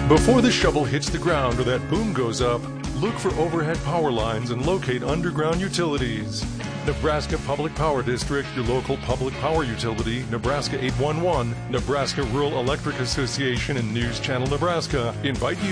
Before the shovel hits the ground or that boom goes up, look for overhead power lines and locate underground utilities. Nebraska Public Power District, your local public power utility, Nebraska 811, Nebraska Rural Electric Association, and News Channel Nebraska invite you